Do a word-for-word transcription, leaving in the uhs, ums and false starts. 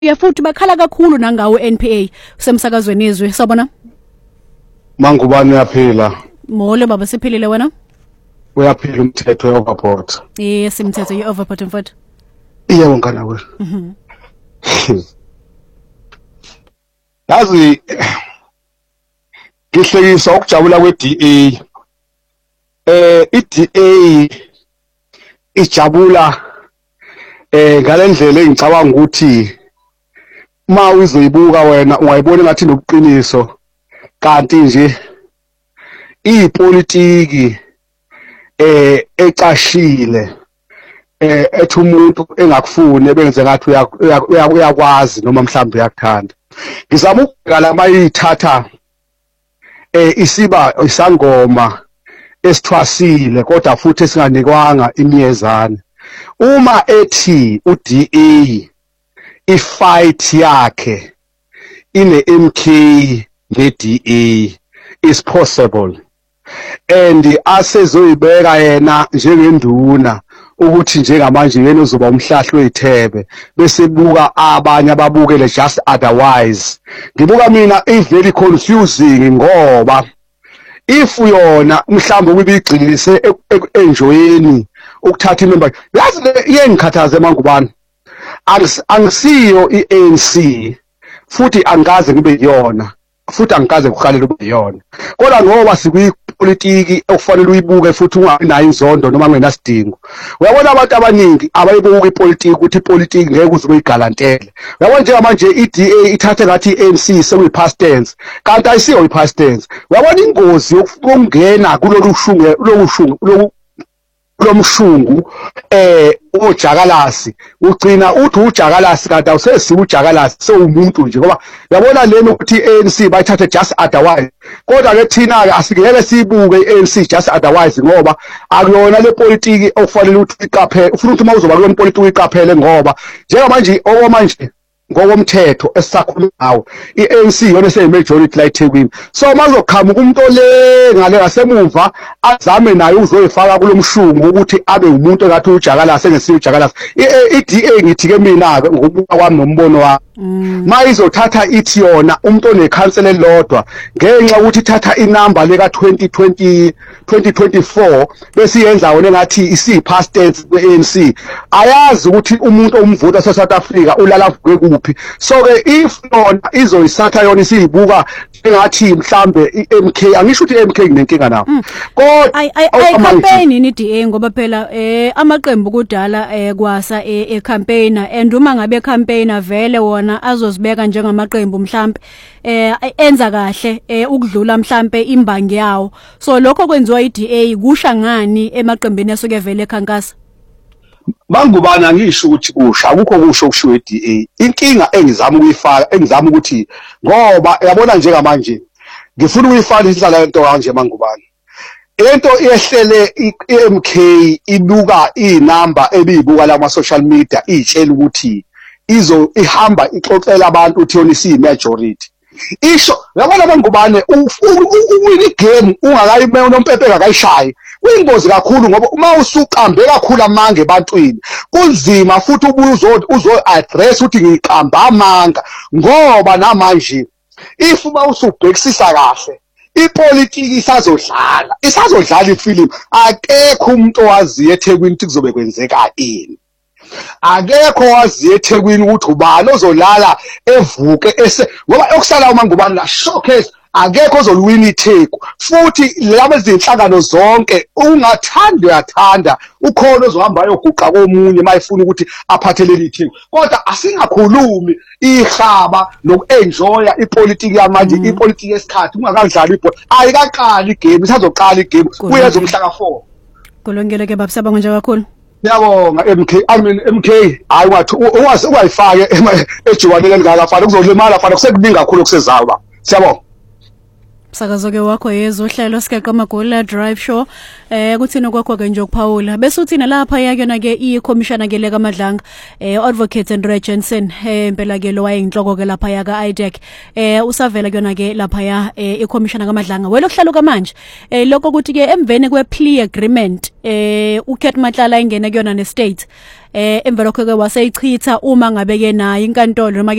futhi bakhala kakhulu nangawo N P A semsakazweni izwe sabona Mangubane uyaphila Molo baba siphilile wena Uyaphila umthetho weOverport Yes umthetho weOverport mfowethu Yebo ngana wena Mhm Yazi ngihlekisa ukujabula kwe-D A eh i-D A ijabula eh ngalendlela engicabanga ukuthi ma uzoyibuka wena ungayibona ngathi nobuqiniso kanti nje ipolitiki eh ecashile eh ethi umuntu engakufuni benze ngathi uyakwazi noma mhlawumbe uyakuthanda ngizama ukubheka lama yithatha eh isiba isangoma esithwasile kodwa futhi esinganikwanga imiyezane uma ethi u-D A ifight yakhe ine M K ne-D A is possible and asezoyibeka yena njengenduna ukuthi njengamanje yena uzoba umhlahli wezithebe bese buka abanye ababukele just otherwise ngibuka mina i very confusing ngoba if yona mhlawumbe ubibigxilise enjoyeni ukuthatha imember yazi le iyengikhathaze Mangubane angisiyo i-A N C futhi angikaze kube yona futhi angikaze kuhalela kube yona kodwa ngoba sikuyipolitiki okufanele uyibuke futhi unganayo inzondo noma ngenasidingo uyabona abantu abaningi abayibuka ipolitiki ukuthi ipolitiki ngeke uze uyigalantele uyabona njengamanje i-D A ithathe ngathi i-A N C sekuyi-past tense kanti ayisiyo i-past tense uyabona ingozi yokungena kulolu shungu kulolu shungu lomshungu eh ujakalasi ugcina uthi ujakalasi kanti awusesi ujakalasi sewumuntu nje ngoba yabona lena ukuthi i-A N C bayithathe just otherwise kodwa ke thina ke asikele sibuke i-A N C just otherwise ngoba akuyona le politiki okufanele ukuthi iqaphele ufuna ukuthi mawuzoba kule politiki iqaphele ngoba njengamanje okwamanje ngokomthetho esisakhuluma ngawo i-A N C yona seyimajority la eThekwini so mazoqhamuka umuntu le ngale ngasemuva azame naye uzoyifaka kulomshungu ukuthi abe umuntu engathi ujakalasi engesiyo ujakalasi i-D A ngithi ke mina ke ngokubuka kwami nombono wami mayizothatha ithi yona umuntu onekhansela elodwa ngenxa ukuthi ithatha inamba leka twenty twenty twenty twenty-four bese yenza wona ngathi isi-past tense kwe-A N C ayazi ukuthi umuntu omvota se-South Africa ulala kuphi so ke if yona izoyisatha yona isiyibuka engathi mhlambe i-M K angisho ukuthi i-M K nginenkinga nawo kodwa ay campaign ni D A ngoba phela eh amaqembu kudala eh kwasa e campaigner and uma ngabe campaigner vele wona azozibeka njengamaqembu mhlambe eh enza kahle ukudlula mhlambe imbangi yawo so lokho kwenziwa i-D A kusha ngani emaqembeni asuke vele ekhankasa Mangubane angisho ukuthi kusha akukho kusho kushiwe i-D A inkinga engizama ukuyifaka engizama ukuthi ngoba yabona njengamanje ngifuna ukuyifaka ihlala lento kanje Mangubane lento iyehlele i-M K ibuka inamba ebiyibuka la ma social media itshela ukuthi izo ihamba ixoxela abantu uthi yona isi-majority isho yabona Mangubane uwina igame ungakayimela unompepe akayishayi uyingozi kakhulu ngoba uma usuqambe kakhulu amanga ebantwini kunzima futhi ubuzo uzo address uthi ngiqamba amanga ngoba namanje if uma usubhekisisa kahle ipolitiki isazodlala isazodlala ifilimu akekho umuntu owaziyo eThekwini ukuthi kuzobe kwenzeka ini akekho owaziyo eThekwini ukuthi ubani ozolala evuke ese ngoba okusala uMangubane la showcase akekho ozoliwina iTheku futhi laba izinhlangano zonke ungathanda uyathanda ukhona ozohamba ayoguqa komunye mayifuna ukuthi aphathelele iTheku kodwa asingakhulumi ihaba nokuenjoya ipolitiki yamanje ipolitiki yesikhathi ungakadlali ibhola ayikaqali igame isazoqala igame kuyeza umhlaka four Kulungile ke babusaba nje kakhulu Yabonga M K I mean M K hayi wathi ungazi ungayifake ejiwanele ngaka fanele kuzolimala fanele kusekuningi kakhulu kusezayo ba siyabonga Sakazo ke wakho yezwe uhlelo sikeqa Magula Drive Show eh kuthina kwakho ke nje ukuphawula bese uthina lapha yakena ke iCommissioner ke leka Madlanga eh Advocate Andre Jensen eh impela ke lo wayinhloko ke lapha ya ka I D E C eh usavela kuyona ke lapha ya iCommissioner kaMadlanga welo kuhlalo kamanje eh lokho ukuthi ke emveni kwe plea agreement eh uKhet Matlala ingene kuyona ne state eh emva lokho ke waseyichitha uma ngabe ke nayo inkantolo noma